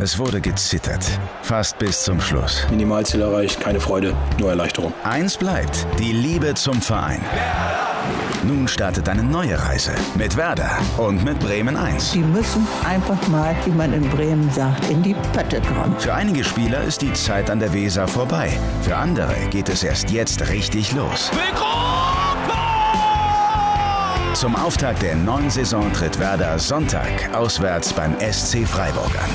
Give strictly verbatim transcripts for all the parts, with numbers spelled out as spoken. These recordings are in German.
Es wurde gezittert. Fast bis zum Schluss. Minimalziel erreicht, keine Freude, nur Erleichterung. Eins bleibt: die Liebe zum Verein. Nun startet eine neue Reise mit Werder und mit Bremen eins. Die müssen einfach mal, wie man in Bremen sagt, in die Pötte kommen. Für einige Spieler ist die Zeit an der Weser vorbei. Für andere geht es erst jetzt richtig los. Zum Auftakt der neuen Saison tritt Werder Sonntag auswärts beim S C Freiburg an.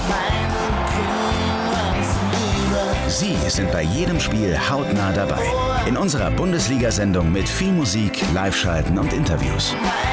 Sie sind bei jedem Spiel hautnah dabei. In unserer Bundesliga-Sendung mit viel Musik, Live-Schalten und Interviews.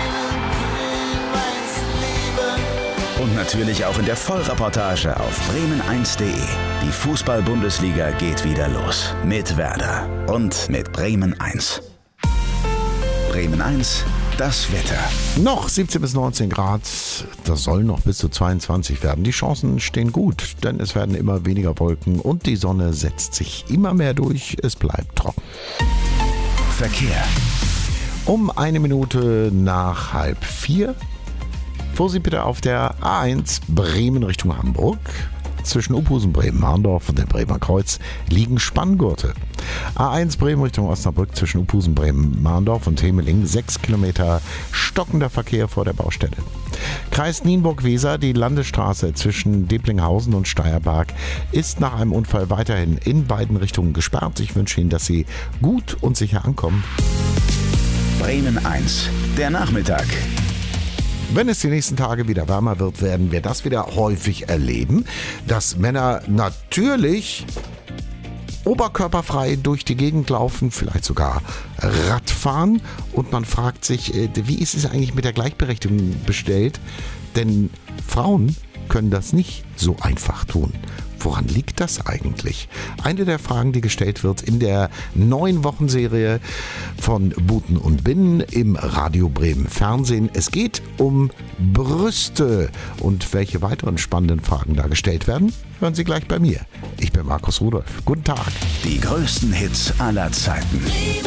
Und natürlich auch in der Vollreportage auf bremen eins punkt de. Die Fußball-Bundesliga geht wieder los. Mit Werder und mit Bremen eins. Bremen eins, das Wetter. Noch siebzehn bis neunzehn Grad, das soll noch bis zu zweiundzwanzig werden. Die Chancen stehen gut, denn es werden immer weniger Wolken und die Sonne setzt sich immer mehr durch. Es bleibt trocken. Verkehr. Um eine Minute nach halb vier. Vorsicht bitte auf der A eins Bremen Richtung Hamburg. Zwischen Uphusen, Bremen-Mahndorf und dem Bremer Kreuz liegen Spanngurte. A eins Bremen Richtung Osnabrück zwischen Uphusen, Bremen-Mahndorf und Hemeling. Sechs Kilometer stockender Verkehr vor der Baustelle. Kreis Nienburg-Weser, die Landesstraße zwischen Deblinghausen und Steierberg ist nach einem Unfall weiterhin in beiden Richtungen gesperrt. Ich wünsche Ihnen, dass Sie gut und sicher ankommen. Bremen eins, der Nachmittag. Wenn es die nächsten Tage wieder wärmer wird, werden wir das wieder häufig erleben, dass Männer natürlich oberkörperfrei durch die Gegend laufen, vielleicht sogar Rad fahren. Und man fragt sich, wie ist es eigentlich mit der Gleichberechtigung bestellt? Denn Frauen können das nicht so einfach tun. Woran liegt das eigentlich? Eine der Fragen, die gestellt wird in der neuen Wochenserie von Buten und Binnen im Radio Bremen Fernsehen. Es geht um Brüste. Und welche weiteren spannenden Fragen da gestellt werden, hören Sie gleich bei mir. Ich bin Markus Rudolph. Guten Tag. Die größten Hits aller Zeiten.